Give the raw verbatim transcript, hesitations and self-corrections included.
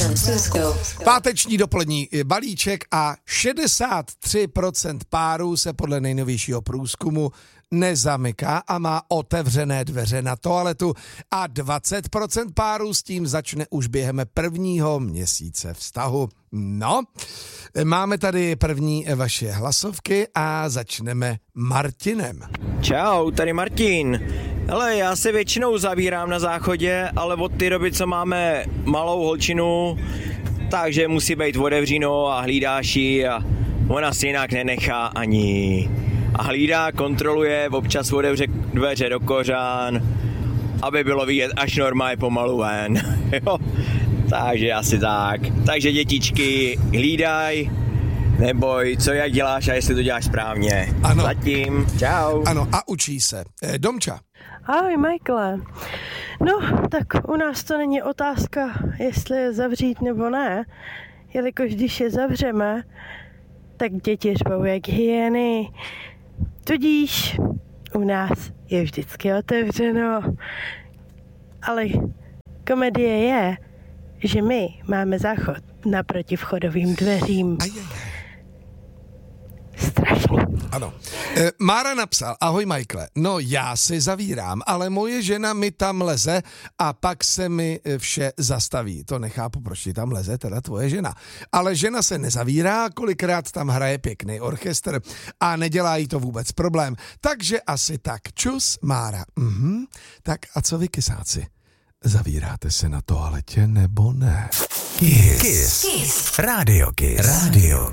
Vašem Suskou. Páteční dopolední balíček a šedesát tři procent párů se podle nejnovějšího průzkumu nezamyká a má otevřené dveře na toaletu a dvacet procent párů s tím začne už během prvního měsíce vztahu. No, máme tady první vaše hlasovky a začneme Martinem. Čau, tady Martin. Hele, já se většinou zavírám na záchodě, ale od té doby, co máme malou holčinu, takže musí být otevřeno a hlídáš ji a ona si jinak nenechá ani. A hlídá, kontroluje, občas otevře dveře do kořán, aby bylo vidět až normálně pomalu ven. Jo? Takže asi tak. Takže dětičky, hlídaj, neboj, co jak děláš a jestli to děláš správně. Ano. Zatím, čau. Ano, a učí se. E, Domča. Ahoj, Michaele. No, tak u nás to není otázka, jestli je zavřít nebo ne, jelikož když je zavřeme, tak děti řvou jak hyeny. Tudíž u nás je vždycky otevřeno. Ale komedie je, že my máme záchod naproti vchodovým dveřím. Strašný. Ano. E, Mára napsal, ahoj Michaele, no já si zavírám, ale moje žena mi tam leze a pak se mi vše zastaví. To nechápu, proč ti tam leze teda tvoje žena. Ale žena se nezavírá, kolikrát tam hraje pěkný orchestr a nedělá jí to vůbec problém. Takže asi tak. Čus, Mára. Mhm. Tak a co vy, kysáci? Zavíráte se na toaletě nebo ne? Kiss. Kiss. Kiss. Radio Kiss. Radio